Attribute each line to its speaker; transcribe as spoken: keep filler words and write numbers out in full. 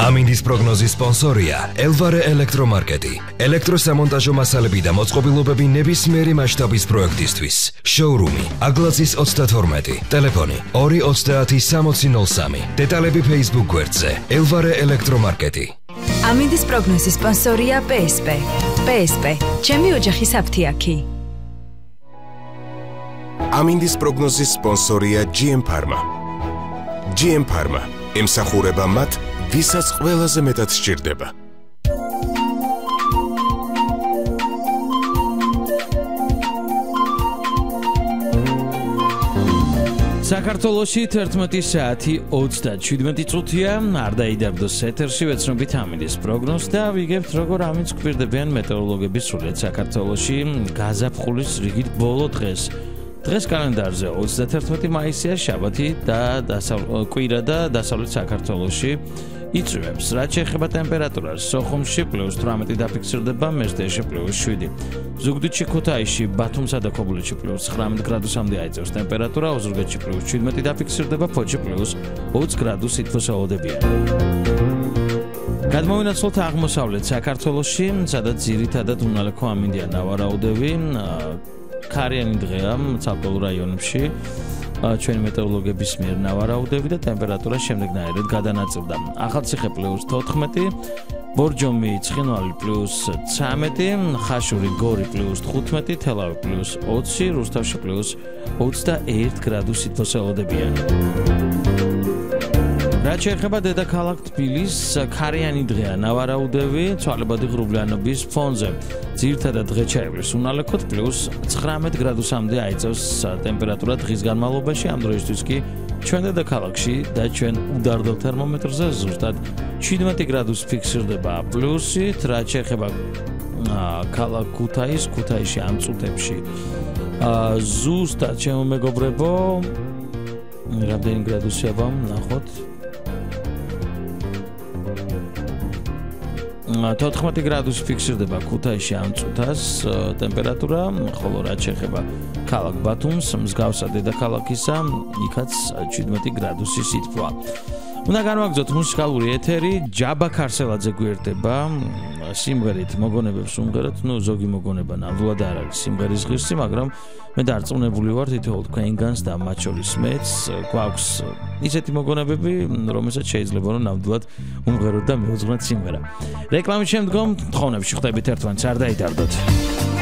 Speaker 1: ამინდის პროგნოზის სპონსორია ელვარე ელექტრომარკეტი. ელექტროსამონტაჟო მასალები და მოწყობილობები ნებისმიერი მასშტაბის პროექტისთვის. შოურუმი აგლაძის ოცდათორმეტი, ტელეფონი ორი ოცდაათი სამოცი ნოლ სამი. დეტალები Facebook გვერდზე ელვარე ელექტრომარკეტი.
Speaker 2: ამინდის პროგნოზის სპონსორია პე ეს პე. პე ეს პე, ჩემი ოჯახის აფთიაქი.
Speaker 3: ამინდის პროგნოზის სპონსორია ჯი ემ Pharma. ჯი ემ Pharma ემსახურება მათ, ვისაც ყველაზე მეტად სჭირდება.
Speaker 4: საქართველოში თერთმეტი საათი ოცდაშვიდმეტი წუთია, არ დაიდარდოს ეთერში ვეცნობით ამინდის პროგნოზს და ვიგებთ როგორ ამინდს გვპირდებიან მეტეოროლოგები სრულიად საქართველოში გაზაფხულის რიგით ბოლო დღეს. დღეს კალენდარზე ოცდათერთმეტი მაისია, შაბათი და კვირა და დასავლეთ საქართველოში იწვევს. რაც შეეხება ტემპერატურას, სოხუმში პლუს თვრამეტი დაფიქსირდება, მესტიაში პლუს შვიდი. ზუგდიდში, ქუთაისში, ბათუმსა და ქობულეთში პლუს ცხრამეტ გრადუსამდე აიწევს ტემპერატურა, ოზურგეთში პლუს შვიდმეტი დაფიქსირდება, ფოთში პლუს ოცი გრადუს სითბოს ელოდებიან. გადმოვინაცვლოთ აღმოსავლეთ საქართველოში, სადაც ძირითადად უნალექო ამინდია ნავარაუდები. ქარიანი დღეა ცალკეულ რაიონებში. ჩვენი მეტეოროლოგების მიერ ნავარაუდები და ტემპერატურა შემდეგნაირად გადანაწილდა. ახალციხე პლუს თოთხმეტი, ბორჯომი, ცხინვალი პლუს ცხრამეტი, ხაშური, გორი პლუს თხუთმეტი, თელავი პლუს ოცი, რუსთავში პლუს ოცდაერთი გრადუს სითბოს ელოდებიან. რაც შეეხება დედაქალაქ თბილისს, ქარიანი დღეა ნავარაუდები ცვალებადი ღრუბლიანობის ფონზე. ძირითადად დღე ჩაივლის უნალექოდ პლუს ცხრამეტ გრადუსამდე აიწევს ტემპერატურა დღის განმავლობაში. ამ დროისთვის კი ჩვენ დედაქალაქში და ჩვენ უდარდელ თერმომეტრზე ზუსტად შვიდმეტი გრადუსი ფიქსირდება პლუსით. რაც შეეხება ქალაქ ქუთაისს, ქუთაისში ამ წუთებში ზუსტად ჩემო მეგობრებო, რამდენი გრადუსია ვნახოთ? თოთხმეტი გრადუსი ფიქსირდება ქუთაისში ამ წუთას ტემპერატურა, ხოლო რაც შეეხება ქალაქ ბათუმს, მსგავსად დედაქალაქისა, იქაც შვიდმეტი გრადუსი სითბოა. უნდა განვაგრძოთ მუსიკალური ეთერი, ჯაბა ქარსელაძე გვერდება სიმღერით მოგონებებს უმღეროთ, ნუ ზოგი მოგონება ნამდვილად არ არის სიმღერის ღირსი, მაგრამ მე დარწმუნებული ვარ თითოეულ თქვენგანს და მათ შორის მეც გვაქვს ისეთი მოგონებები, რომელსაც შეიძლება რომ ნამდვილად უმღეროთ და მეუძღვნათ სიმღერა. რეკლამის შემდგომ თხოვნებში ხვდებით ერთმანეთს, არ დაიდარდოთ.